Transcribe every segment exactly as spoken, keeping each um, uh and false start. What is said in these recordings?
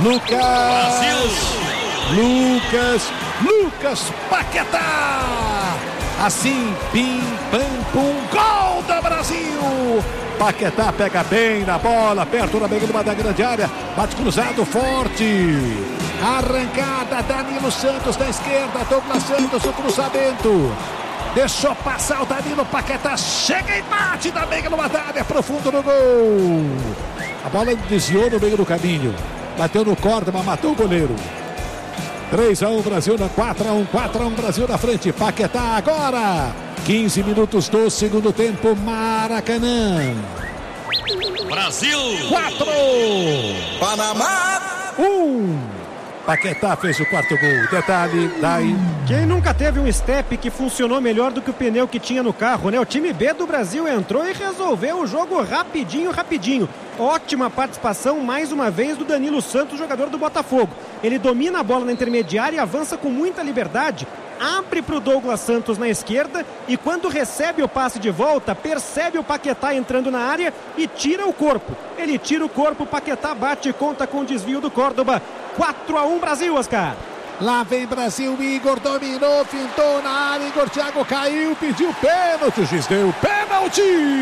Lucas. Brasil. Lucas. Lucas Paquetá. Assim, pim, pam, pum, gol do Brasil. Paquetá pega bem na bola, perto da meia da grande área, bate cruzado forte. Arrancada, Danilo Santos da esquerda, Douglas Santos, o cruzamento. Deixou passar o Danilo, Paquetá chega e bate da meia da área, profundo no gol. A bola desviou no meio do caminho, bateu no corda, mas matou o goleiro. três a um Brasil, quatro a um, quatro a um Brasil na frente. Paquetá agora. quinze minutos do segundo tempo, Maracanã. Brasil. quatro. Panamá. um. Paquetá fez o quarto gol. Detalhe, daí. Quem nunca teve um step que funcionou melhor do que o pneu que tinha no carro, né? O time B do Brasil entrou e resolveu o jogo rapidinho, rapidinho. Ótima participação, mais uma vez, do Danilo Santos, jogador do Botafogo. Ele domina a bola na intermediária e avança com muita liberdade. Abre para o Douglas Santos na esquerda e quando recebe o passe de volta, percebe o Paquetá entrando na área e tira o corpo. Ele tira o corpo, o Paquetá bate e conta com o desvio do Córdoba. quatro a um Brasil, Oscar. Lá vem Brasil, Igor dominou, fintou na área, Igor Thiago caiu, pediu pênalti, o juiz deu pênalti.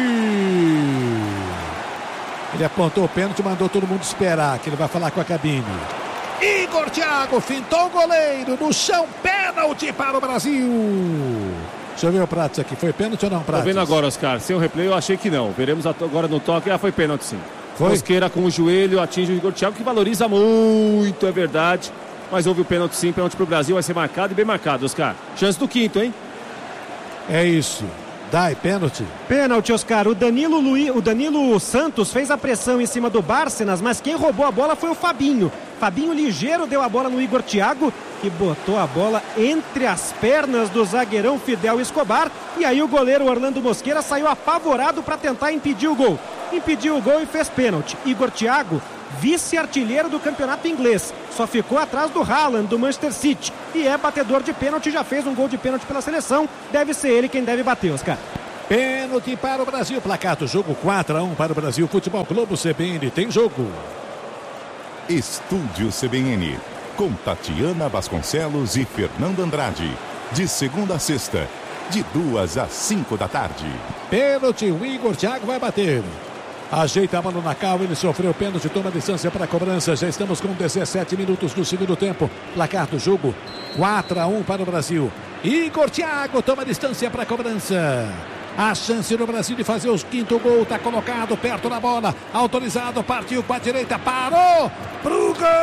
Ele apontou o pênalti e mandou todo mundo esperar, que ele vai falar com a cabine. Igor Thiago fintou o goleiro no chão, pênalti para o Brasil. Deixa eu ver o Prates aqui, foi pênalti ou não, Prates? Tô vendo agora, Oscar, sem o replay eu achei que não. Veremos agora no toque, ah, foi pênalti sim. Foi? Mosqueira com o joelho atinge o Igor Thiago, que valoriza muito, é verdade. Mas houve o pênalti sim, pênalti pro Brasil, vai ser marcado e bem marcado, Oscar. Chance do quinto, hein? É isso. Dai, pênalti. Pênalti, Oscar. O Danilo, Luiz, o Danilo Santos fez a pressão em cima do Bárcenas, mas quem roubou a bola foi o Fabinho. Fabinho ligeiro deu a bola no Igor Thiago, que botou a bola entre as pernas do zagueirão Fidel Escobar. E aí o goleiro Orlando Mosqueira saiu apavorado para tentar impedir o gol. Impediu o gol e fez pênalti. Igor Thiago, vice-artilheiro do campeonato inglês, só ficou atrás do Haaland, do Manchester City, e é batedor de pênalti, já fez um gol de pênalti pela seleção, deve ser ele quem deve bater, Oscar. Pênalti para o Brasil, placar do jogo quatro a um para o Brasil. Futebol Globo C B N, tem jogo. Estúdio C B N, com Tatiana Vasconcelos e Fernando Andrade, de segunda a sexta, de duas às cinco da tarde. Pênalti, o Igor Thiago vai bater. Ajeita a bola na cal, ele sofreu pênalti, toma distância para a cobrança. Já estamos com dezessete minutos do segundo tempo. Placar do jogo, quatro a um para o Brasil. Igor Thiago toma distância para a cobrança. A chance do Brasil de fazer o quinto gol, está colocado perto da bola. Autorizado, partiu para a direita, parou pro gol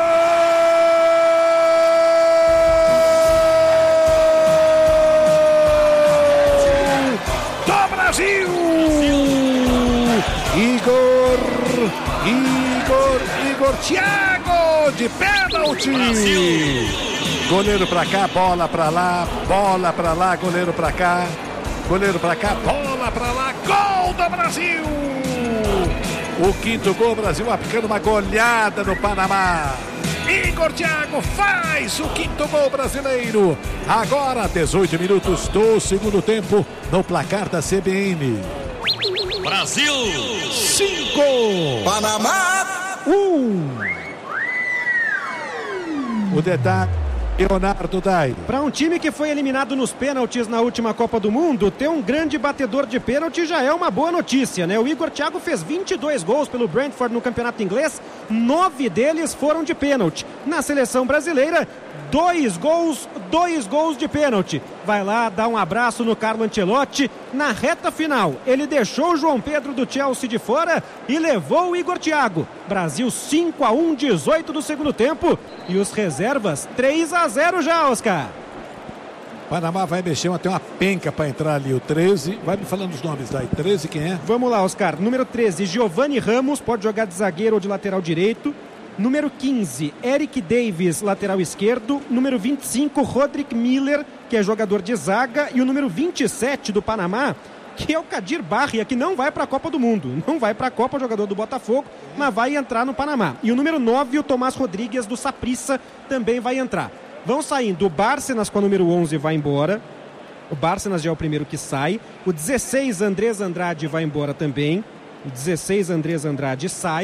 do Brasil! Igor, Igor, Igor Thiago de pênalti. Brasil. Goleiro pra cá, bola pra lá, bola pra lá, goleiro pra cá, goleiro pra cá, bola pra lá, gol do Brasil. O quinto gol, Brasil aplicando uma goleada no Panamá. Igor Thiago faz o quinto gol brasileiro. Agora, dezoito minutos do segundo tempo, no placar da C B N. Brasil. cinco. Panamá. um. O detalhe, Leonardo Dai. Para um time que foi eliminado nos pênaltis na última Copa do Mundo, ter um grande batedor de pênalti já é uma boa notícia, né? O Igor Thiago fez vinte e dois gols pelo Brentford no campeonato inglês, nove deles foram de pênalti. Na seleção brasileira, dois gols, dois gols de pênalti. Vai lá dar um abraço no Carlo Ancelotti. Na reta final, ele deixou o João Pedro do Chelsea de fora e levou o Igor Thiago. Brasil cinco a um, dezoito do segundo tempo. E os reservas três a zero já, Oscar. Panamá vai mexer, tem uma penca para entrar ali. O treze, vai me falando os nomes daí. treze, quem é? Vamos lá, Oscar. Número treze, Giovanni Ramos, pode jogar de zagueiro ou de lateral direito. Número quinze, Eric Davis, lateral esquerdo. Número vinte e cinco, Rodrigo Miller, que é jogador de zaga. E o número vinte e sete do Panamá, que é o Kadir Barria, que não vai para a Copa do Mundo. Não vai para a Copa, jogador do Botafogo, mas vai entrar no Panamá. E o número nove, o Tomás Rodrigues, do Saprissa, também vai entrar. Vão saindo o Bárcenas com a número onze, vai embora. O Bárcenas já é o primeiro que sai. O dezesseis, Andrés Andrade, vai embora também. O dezesseis, Andrés Andrade, sai.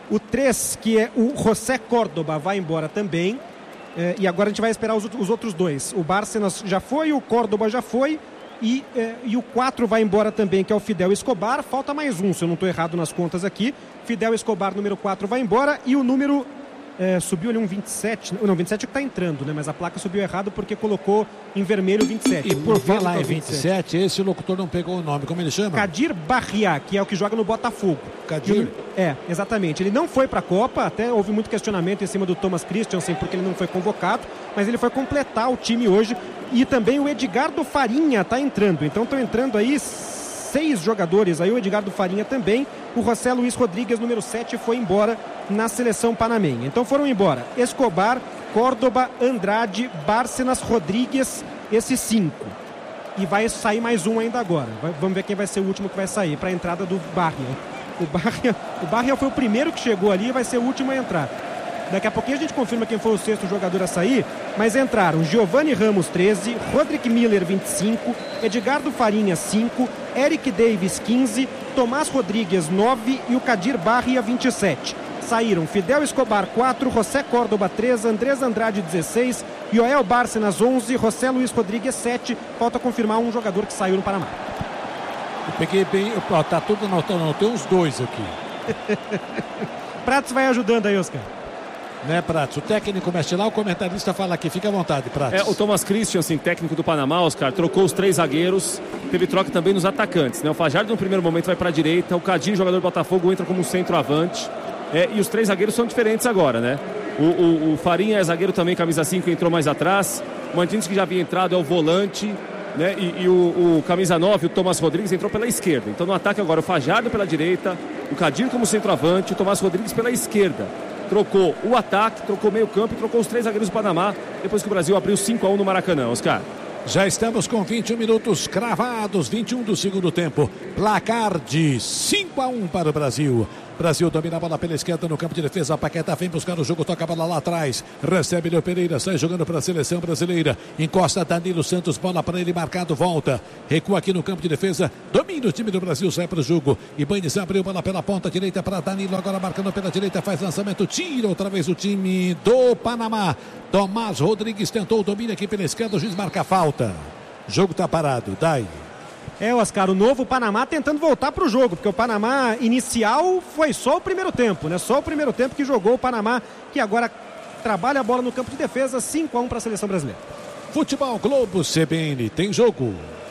O três, que é o José Córdoba, vai embora também. É, e agora a gente vai esperar os, os outros dois. O Bárcenas já foi, o Córdoba já foi. E, é, e o quatro vai embora também, que é o Fidel Escobar. Falta mais um, se eu não estou errado nas contas aqui. Fidel Escobar, número quatro, vai embora. E o número... É, subiu ali um vinte e sete. Não, vinte e sete é que está entrando, né? Mas a placa subiu errado porque colocou em vermelho vinte e sete. E por falar em vinte e sete, esse locutor não pegou o nome. Como ele chama? Kadir Barria, que é o que joga no Botafogo. Kadir? É, exatamente. Ele não foi para a Copa, até houve muito questionamento em cima do Thomas Christiansen porque ele não foi convocado, mas ele foi completar o time hoje. E também o Edgardo Farinha está entrando. Então estão entrando aí seis jogadores, aí o Edgardo Farinha também. O José Luiz Rodrigues, número sete, foi embora na seleção panamenha. Então foram embora Escobar, Córdoba, Andrade, Bárcenas, Rodrigues, esses cinco. E vai sair mais um ainda agora. Vai, vamos ver quem vai ser o último que vai sair para a entrada do Barria. O Barria, o Barria foi o primeiro que chegou ali e vai ser o último a entrar. Daqui a pouquinho a gente confirma quem foi o sexto jogador a sair, mas entraram Giovanni Ramos, treze, Rodrigo Miller, vinte e cinco, Edgardo Farinha, cinco, Eric Davis, quinze, Tomás Rodrigues, nove e o Kadir Barria, vinte e sete. Saíram Fidel Escobar, quatro, José Córdoba, três, Andrés Andrade, dezesseis, Joel Bárcenas, onze, José Luiz Rodrigues, sete. Falta confirmar um jogador que saiu no Panamá. Eu peguei bem, ó, tá tudo anotado, não, tem uns dois aqui. Pratos vai ajudando aí, Oscar. Né, Pratos? O técnico mexe lá, o comentarista fala aqui. Fica à vontade, Pratos. É, o Thomas Christiansen, técnico do Panamá, Oscar, trocou os três zagueiros. Teve troca também nos atacantes, né? O Fajardo no primeiro momento vai para a direita. O Kadir, jogador do Botafogo, entra como um centroavante. É, e os três zagueiros são diferentes agora, né? O, o, o Farinha é zagueiro também, camisa cinco, entrou mais atrás. O Mantins, que já havia entrado, é o volante. Né? E, e o, o camisa nove, o Tomás Rodrigues, entrou pela esquerda. Então no ataque agora o Fajardo pela direita, o Kadir como centroavante, o Tomás Rodrigues pela esquerda. Trocou o ataque, trocou meio campo e trocou os três zagueiros do Panamá, depois que o Brasil abriu cinco a um no Maracanã, Oscar. Já estamos com vinte e um minutos cravados, vinte e um do segundo tempo. Placar de cinco a um para o Brasil. Brasil domina a bola pela esquerda no campo de defesa. Paquetá vem buscar o jogo, toca a bola lá atrás. Recebe Léo Pereira, sai jogando para a seleção brasileira. Encosta Danilo Santos, bola para ele, marcado, volta. Recua aqui no campo de defesa. Domina o time do Brasil, sai para o jogo. Ibanez abriu bola pela ponta direita para Danilo. Agora marcando pela direita, faz lançamento, tira outra vez o time do Panamá. Tomás Rodrigues tentou o domínio aqui pela esquerda, o juiz marca a falta. O jogo está parado, Dai. É, Oscar, o novo Panamá tentando voltar para o jogo, porque o Panamá inicial foi só o primeiro tempo, né? Só o primeiro tempo que jogou o Panamá, que agora trabalha a bola no campo de defesa, cinco a um para a seleção brasileira. Futebol Globo C B N, tem jogo.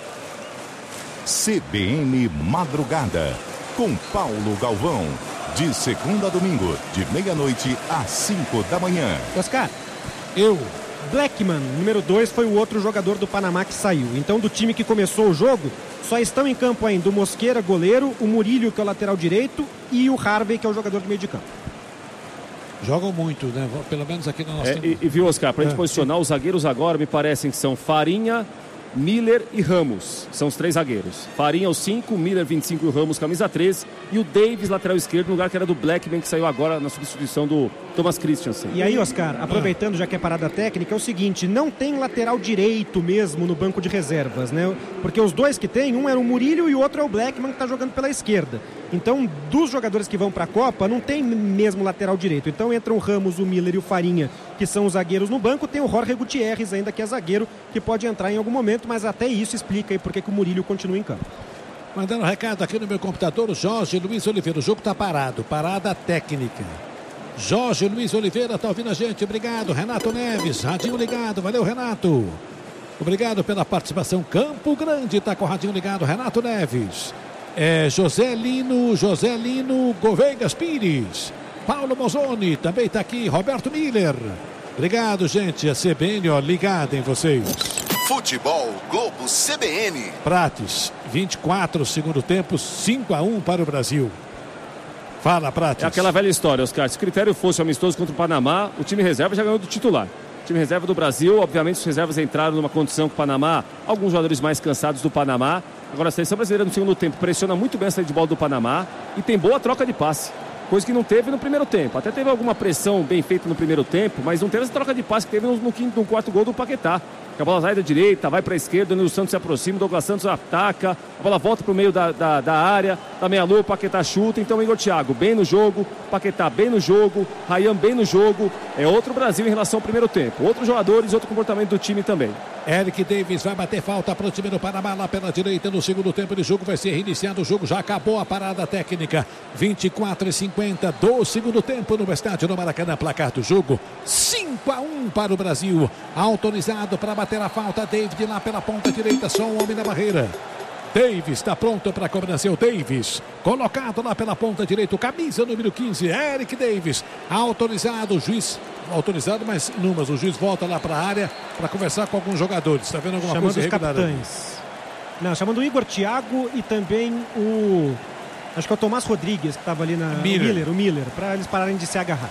C B N Madrugada, com Paulo Galvão. De segunda a domingo, de meia-noite às cinco da manhã. Oscar, eu... Blackman, número dois, foi o outro jogador do Panamá que saiu. Então, do time que começou o jogo, só estão em campo ainda o Mosqueira, goleiro, o Murillo, que é o lateral direito, e o Harvey, que é o jogador do meio de campo. Jogam muito, né? Pelo menos aqui no nosso é, tempo. E, e viu, Oscar, para a gente é, posicionar, sim. Os zagueiros agora me parecem que são Farinha, Miller e Ramos. São os três zagueiros. Farinha, o cinco, Miller, vinte e cinco e o Ramos, camisa treze. E o Davis, lateral esquerdo, no lugar que era do Blackman, que saiu agora na substituição do Thomas Christiansen. E aí, Oscar, aproveitando já que é parada técnica, é o seguinte, não tem lateral direito mesmo no banco de reservas, né? Porque os dois que tem, um era o Murillo e o outro é o Blackman, que está jogando pela esquerda. Então, dos jogadores que vão para a Copa, não tem mesmo lateral direito. Então, entram o Ramos, o Miller e o Farinha, que são os zagueiros no banco. Tem o Jorge Gutierrez ainda, que é zagueiro, que pode entrar em algum momento, mas até isso explica aí porque que o Murillo continua em campo. Mandando um recado aqui no meu computador, o Jorge Luiz Oliveira. O jogo está parado, parada técnica. Jorge Luiz Oliveira está ouvindo a gente, obrigado. Renato Neves, radinho ligado, valeu, Renato. Obrigado pela participação. Campo Grande está com o radinho ligado, Renato Neves. É, José Lino, José Lino Goveigas Pires. Paulo Mozoni também está aqui, Roberto Miller. Obrigado, gente. A C B N, ó, ligada em vocês. Futebol Globo C B N. Prates, vinte e quatro, segundo tempo, cinco a um para o Brasil. Fala, Prates. É aquela velha história, Oscar. Se o critério fosse amistoso contra o Panamá, o time reserva já ganhou do titular. O time reserva do Brasil, obviamente os reservas entraram numa condição que o Panamá, alguns jogadores mais cansados do Panamá. Agora a seleção brasileira no segundo tempo pressiona muito bem a saída de bola do Panamá e tem boa troca de passe. Coisa que não teve no primeiro tempo. Até teve alguma pressão bem feita no primeiro tempo, mas não teve essa troca de passe que teve no, no, quinto, no quarto gol do Paquetá. A bola sai da direita, vai para a esquerda, o Danilo Santos se aproxima, o Douglas Santos ataca, a bola volta para o meio da, da, da área, da meia-lua, o Paquetá chuta, então o Igor Thiago bem no jogo, Paquetá bem no jogo, Ryan bem no jogo, é outro Brasil em relação ao primeiro tempo, outros jogadores, outro comportamento do time também. Eric Davis vai bater falta para o time do Panamá lá pela direita no segundo tempo de jogo, vai ser reiniciado o jogo, já acabou a parada técnica, vinte e quatro e cinquenta do segundo tempo no estádio do Maracanã, placar do jogo, cinco a um para o Brasil, autorizado para bater a falta, David lá pela ponta direita, só um homem na barreira. Davis está pronto para a cobrança, o Davis, colocado lá pela ponta direita, camisa número quinze, Eric Davis, autorizado, o juiz, autorizado, mas Numas, o juiz volta lá para a área para conversar com alguns jogadores, está vendo alguma chamando coisa irregular? Chamando os capitães. Não, chamando o Igor Thiago e também o, acho que é o Tomás Rodrigues, que estava ali na... Miller. O Miller, o Miller, para eles pararem de se agarrar.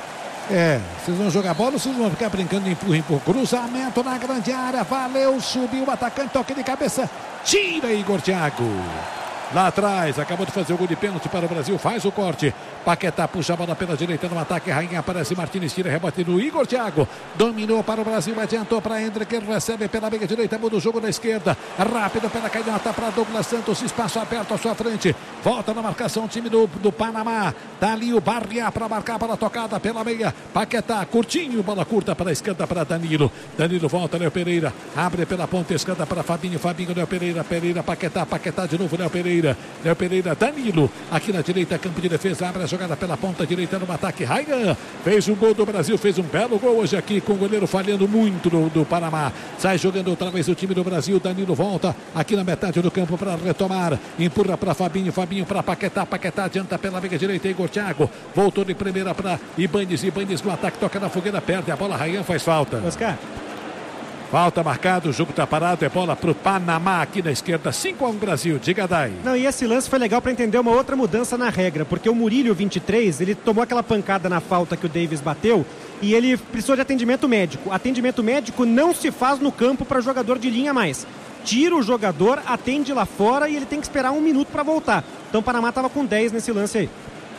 É, vocês vão jogar bola ou vocês vão ficar brincando de empurra, empurra? Cruzamento na grande área, valeu, subiu o atacante, toque de cabeça, tira Igor Thiago. Lá atrás, acabou de fazer o gol de pênalti para o Brasil, faz o corte. Paquetá puxa a bola pela direita no ataque, Rainha aparece, Martínez tira, rebote no Igor Thiago. Dominou para o Brasil, adiantou para Hendrick, ele recebe pela meia direita, muda o jogo na esquerda. Rápido pela canhota para Douglas Santos, espaço aberto à sua frente. Volta na marcação, time do, do Panamá. Tá ali o Barriá para marcar, bola tocada pela meia. Paquetá, curtinho, bola curta para a esquerda para Danilo. Danilo volta, Léo Pereira. Abre pela ponta esquerda para Fabinho, Fabinho, Léo Pereira, Pereira, Paquetá, Paquetá de novo, Léo Pereira. Léo Pereira, Danilo, aqui na direita, campo de defesa, abre a jogada pela ponta direita no ataque, Ryan, fez um gol do Brasil, fez um belo gol hoje aqui, com o goleiro falhando muito do, do Panamá, sai jogando outra vez o time do Brasil, Danilo volta, aqui na metade do campo para retomar, empurra para Fabinho, Fabinho para Paquetá, Paquetá adianta pela meia direita, Igor Thiago, voltou de primeira para Ibanez, Ibanez no ataque, toca na fogueira, perde a bola, Ryan faz falta. Oscar. Falta marcado, o jogo está parado, é bola para o Panamá aqui na esquerda, cinco a um Brasil, diga Dai. Não, e esse lance foi legal para entender uma outra mudança na regra, porque o Murílio vinte e três, ele tomou aquela pancada na falta que o Davis bateu e ele precisou de atendimento médico. Atendimento médico não se faz no campo para jogador de linha mais. Tira o jogador, atende lá fora e ele tem que esperar um minuto para voltar. Então o Panamá estava com dez nesse lance aí.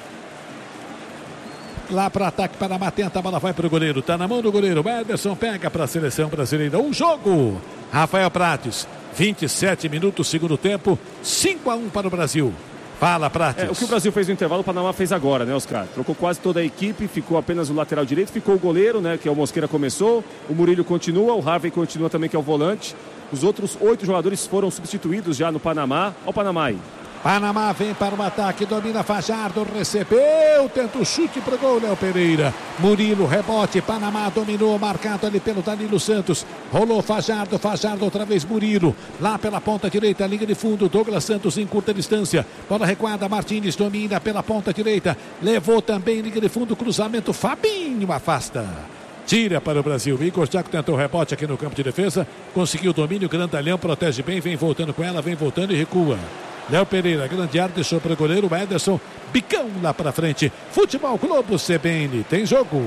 Lá para ataque, Panamá tenta, a bola vai para o goleiro, tá na mão do goleiro, o Ederson pega para a seleção brasileira, um jogo, Rafael Prates, vinte e sete minutos, segundo tempo, cinco a um para o Brasil. Fala, Prates. É, o que o Brasil fez no intervalo, o Panamá fez agora, né, Oscar? Trocou quase toda a equipe, ficou apenas o lateral direito, ficou o goleiro, né, que é o Mosqueira começou, o Murílio continua, o Harvey continua também, que é o volante. Os outros oito jogadores foram substituídos já no Panamá. Olha o Panamá aí. Panamá vem para o ataque, domina Fajardo, recebeu, tenta o chute para o gol, Léo Pereira. Murilo, rebote, Panamá dominou, marcado ali pelo Danilo Santos. Rolou Fajardo, Fajardo outra vez Murilo. Lá pela ponta direita, linha de fundo, Douglas Santos em curta distância. Bola recuada, Martínez domina pela ponta direita. Levou também linha de fundo, cruzamento, Fabinho afasta. Tira para o Brasil. Igor Thiago tentou o rebote aqui no campo de defesa. Conseguiu o domínio, Grandalhão protege bem, vem voltando com ela, vem voltando e recua. Léo Pereira, grande área, deixou para o goleiro, o Ederson, bicão lá para frente. Futebol Globo C B N, tem jogo.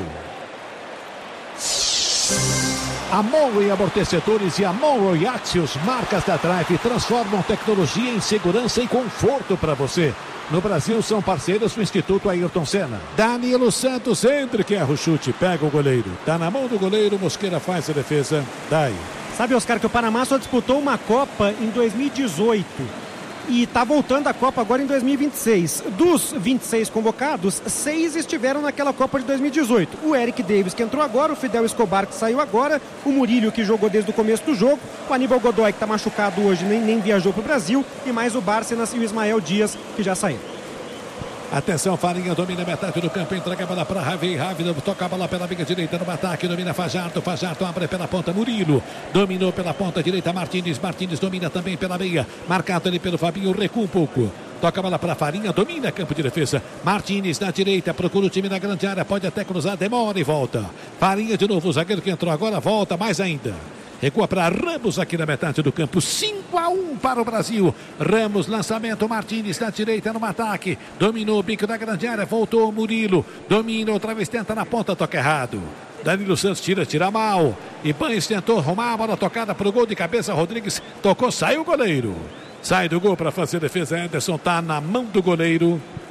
Amol e amortecedores e Amol e Axios, marcas da Drive, transformam tecnologia em segurança e conforto para você. No Brasil são parceiros do Instituto Ayrton Senna. Danilo Santos, entre que erra o chute, pega o goleiro. Tá na mão do goleiro, Mosqueira faz a defesa. Dai. Sabe, Oscar, que o Panamá só disputou uma Copa em dois mil e dezoito. E está voltando a Copa agora em dois mil e vinte e seis. Dos vinte e seis convocados, seis estiveram naquela Copa de dois mil e dezoito. O Eric Davis, que entrou agora, o Fidel Escobar, que saiu agora, o Murílio, que jogou desde o começo do jogo, o Aníbal Godoy, que está machucado hoje, nem, nem viajou para o Brasil, e mais o Bárcenas e o Ismael Dias, que já saíram. Atenção, Farinha domina a metade do campo, entrega a bola para Ravi, Ravi toca a bola pela meia direita no ataque, domina Fajardo, Fajardo abre pela ponta, Murilo, dominou pela ponta direita, Martínez, Martínez domina também pela meia, marcado ali pelo Fabinho, recua um pouco, toca a bola para Farinha, domina campo de defesa, Martínez na direita, procura o time na grande área, pode até cruzar, demora e volta, Farinha de novo, o zagueiro que entrou agora, volta mais ainda. Recua para Ramos aqui na metade do campo. cinco a um para o Brasil. Ramos, lançamento. Martínez na direita no ataque. Dominou o bico da grande área. Voltou o Murilo. Domina outra vez. Tenta na ponta. Toca errado. Danilo Santos tira, tira mal. Ibanez tentou arrumar a bola tocada para o gol de cabeça. Rodrigues tocou. Saiu o goleiro. Sai do gol para fazer defesa. Ederson tá na mão do goleiro.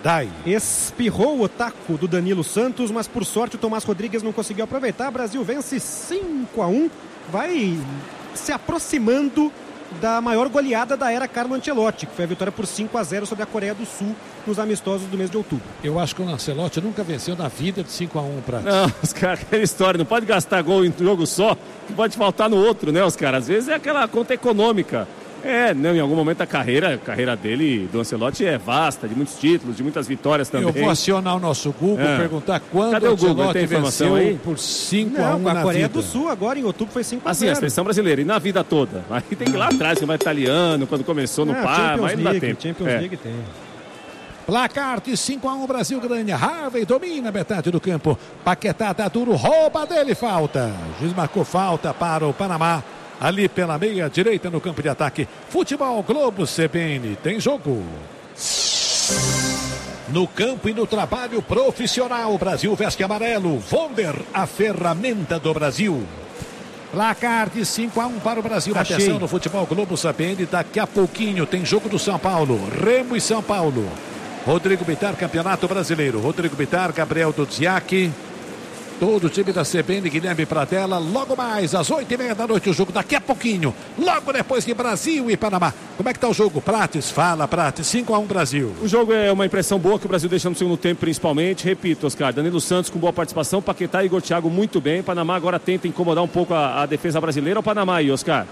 Dai. Espirrou o taco do Danilo Santos, mas por sorte o Tomás Rodrigues não conseguiu aproveitar. Brasil vence cinco a um, vai se aproximando da maior goleada da era Carlo Ancelotti, que foi a vitória por cinco a zero sobre a Coreia do Sul nos amistosos do mês de outubro. Eu acho que o Ancelotti nunca venceu na vida de cinco a um pra... Não, os caras, aquela história, não pode gastar gol em jogo só, que pode faltar no outro, né, os caras? Às vezes é aquela conta econômica. É, não, em algum momento a carreira, a carreira dele, do Ancelotti, é vasta, de muitos títulos, de muitas vitórias também. Eu vou acionar o nosso Google, é. perguntar quando Cadê o Ancelotti venceu aí? Por cinco a um não, a na Coreia vida. do Sul agora em outubro foi cinco a zero. Assim, a seleção brasileira, e na vida toda. Aí tem que ir lá atrás, que vai italiano, quando começou no é, par, mas não dá League, tempo. Champions é. League tem. Placar de cinco a um, Brasil ganha. Harvey domina metade do campo. Paquetá tá duro, rouba dele, falta. O juiz marcou falta para o Panamá. Ali pela meia direita no campo de ataque. Futebol Globo C B N. Tem jogo. No campo e no trabalho profissional. Brasil veste amarelo. Vonder, a ferramenta do Brasil. Placar de cinco a um para o Brasil. Achei. Atenção no Futebol Globo C B N. Daqui a pouquinho tem jogo do São Paulo. Remo e São Paulo. Rodrigo Bittar, Campeonato Brasileiro. Rodrigo Bittar, Gabriel Dudziak. Todo o time da C B N, Guilherme Pradella. Logo mais, às oito e meia da noite, o jogo daqui a pouquinho. Logo depois de Brasil e Panamá. Como é que tá o jogo, Prates? Fala, Prates. cinco a um Brasil. O jogo é uma impressão boa que o Brasil deixa no segundo tempo, principalmente. Repito, Oscar, Danilo Santos com boa participação. Paquetá e Igor Thiago muito bem. Panamá agora tenta incomodar um pouco a, a defesa brasileira. O Panamá aí, Oscar?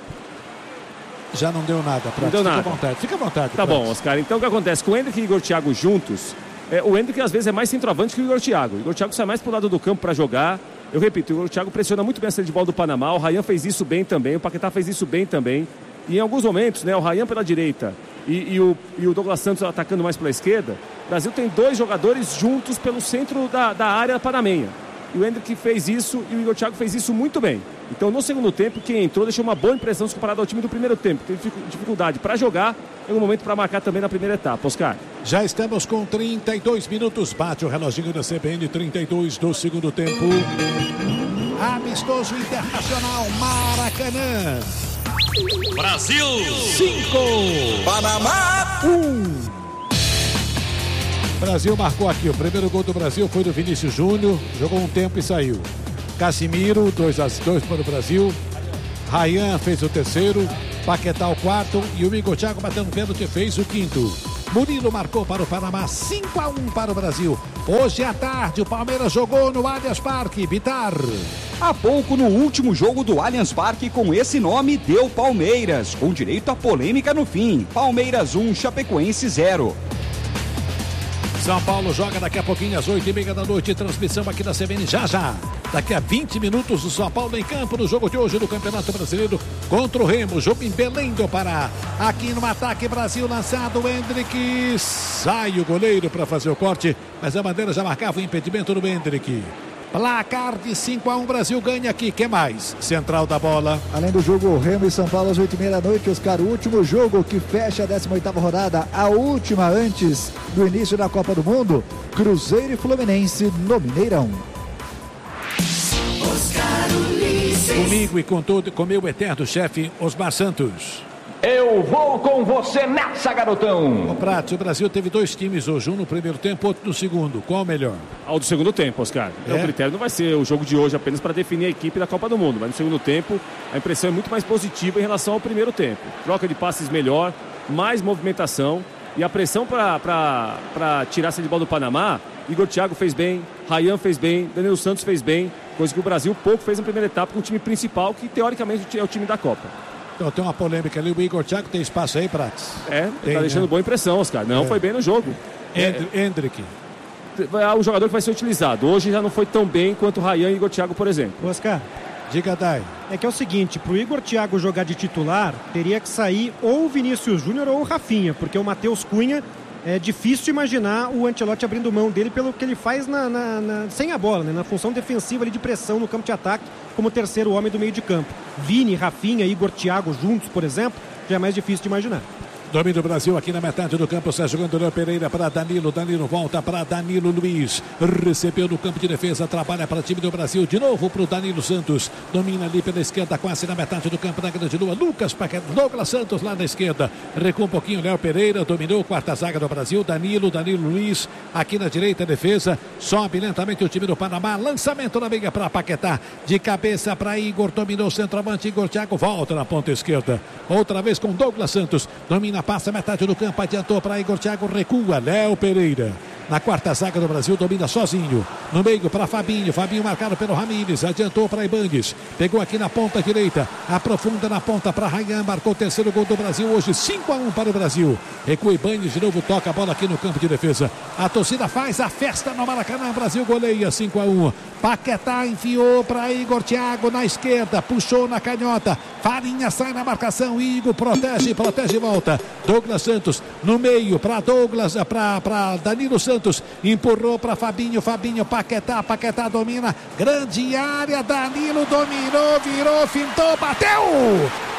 Já não deu nada, Prates. Não deu Fica nada. à vontade, fica à vontade. Tá Prates. bom, Oscar. Então o que acontece? Com o Hendrick e Igor Thiago juntos, é, o Hendrick às vezes é mais centroavante que o Igor Thiago. O Igor Thiago sai mais pro lado do campo para jogar. Eu repito, o Igor Thiago pressiona muito bem a saída de bola do Panamá. O Ryan fez isso bem também. O Paquetá fez isso bem também. E em alguns momentos, né, o Ryan pela direita e, e, o, e o Douglas Santos atacando mais pela esquerda, o Brasil tem dois jogadores juntos pelo centro da, da área panamenha. E o Hendrick fez isso e o Igor Thiago fez isso muito bem. Então, no segundo tempo, quem entrou deixou uma boa impressão se comparado ao time do primeiro tempo. Teve dificuldade para jogar e um momento para marcar também na primeira etapa. Oscar. Já estamos com trinta e dois minutos. Bate o reloginho da C B N, trinta e dois do segundo tempo. Amistoso Internacional Maracanã. Brasil cinco. Panamá um. Brasil marcou aqui. O primeiro gol do Brasil foi do Vinícius Júnior. Jogou um tempo e saiu. Casimiro, dois a dois para o Brasil. Ryan fez o terceiro. Paquetá o quarto. E o Igor Thiago batendo pênalti fez o quinto. Murilo marcou para o Panamá. cinco a um para o Brasil. Hoje à tarde o Palmeiras jogou no Allianz Parque. Bittar. Há pouco, no último jogo do Allianz Parque com esse nome, deu Palmeiras, com direito a polêmica no fim. Palmeiras um, Chapecoense zero. São Paulo joga daqui a pouquinho às oito e meia da noite. Transmissão aqui da C B N já já. Daqui a vinte minutos o São Paulo em campo no jogo de hoje do Campeonato Brasileiro contra o Remo. Jogo em Belém do Pará. Aqui no ataque Brasil lançado. Hendrick. Sai o goleiro para fazer o corte. Mas a bandeira já marcava o impedimento do Hendrick. Placar de cinco a um, Brasil ganha aqui. Que mais? Central da bola. Além do jogo Remo e São Paulo às oito e meia da noite, Oscar, o último jogo que fecha a décima oitava rodada, a última antes do início da Copa do Mundo, Cruzeiro e Fluminense no Mineirão. Comigo e com todo, com meu eterno chefe Osmar Santos. Eu vou com você nessa, garotão. O Prato, o Brasil teve dois times hoje, um no primeiro tempo, outro no segundo. Qual o melhor? Ao do segundo tempo, Oscar. Então, É? o critério não vai ser o jogo de hoje apenas para definir a equipe da Copa do Mundo, mas no segundo tempo a impressão é muito mais positiva em relação ao primeiro tempo. Troca de passes melhor, mais movimentação e a pressão para tirar essa de bola do Panamá. Igor Thiago fez bem, Ryan fez bem, Danilo Santos fez bem, coisa que o Brasil pouco fez na primeira etapa com o time principal, que teoricamente é o time da Copa. Então tem uma polêmica ali, o Igor Thiago tem espaço aí, Prates? É, Tem, tá deixando né? boa impressão, Oscar. Não É. foi bem no jogo. Hendrick. Hendrick. É o jogador que vai ser utilizado. Hoje já não foi tão bem quanto o Ryan e Igor Thiago, por exemplo. Oscar, Diga, Dai. é que é o seguinte, pro Igor Thiago jogar de titular, teria que sair ou o Vinícius Júnior ou o Rafinha, porque o Matheus Cunha é difícil imaginar o Ancelotti abrindo mão dele pelo que ele faz na, na- na- sem a bola, né? Na função defensiva ali de pressão no campo de ataque, como terceiro homem do meio de campo. Vini, Rafinha, Igor Thiago juntos, por exemplo, já é mais difícil de imaginar. Domina o Brasil aqui na metade do campo. Está jogando Léo Pereira para Danilo. Danilo volta para Danilo Luiz. Recebeu no campo de defesa. Trabalha para o time do Brasil. De novo para o Danilo Santos. Domina ali pela esquerda, quase na metade do campo da Grande Lua. Lucas Paquetá. Douglas Santos lá na esquerda. Recua um pouquinho. Léo Pereira dominou. Quarta zaga do Brasil. Danilo. Danilo Luiz. Aqui na direita, defesa. Sobe lentamente o time do Panamá. Lançamento na meia para Paquetá. De cabeça para Igor. Dominou o centroavante. Igor Thiago volta na ponta esquerda. Outra vez com Douglas Santos. Domina, passa metade do campo, adiantou para Igor Thiago, recua, Léo Pereira. Na quarta zaga do Brasil, domina sozinho. No meio para Fabinho, Fabinho marcado pelo Ramírez, adiantou para Ibanez. Pegou aqui na ponta direita, aprofunda na ponta para Ryan, marcou o terceiro gol do Brasil, hoje cinco a um para o Brasil. Recua Ibanez, de novo toca a bola aqui no campo de defesa. A torcida faz a festa no Maracanã, Brasil goleia cinco a um. Paquetá enfiou para Igor Thiago na esquerda, puxou na canhota. Farinha sai na marcação, Igor protege, protege e volta. Douglas Santos no meio para Douglas, para Danilo Santos. Empurrou para Fabinho, Fabinho, Paquetá, Paquetá domina, grande área, Danilo dominou, virou, fintou, bateu!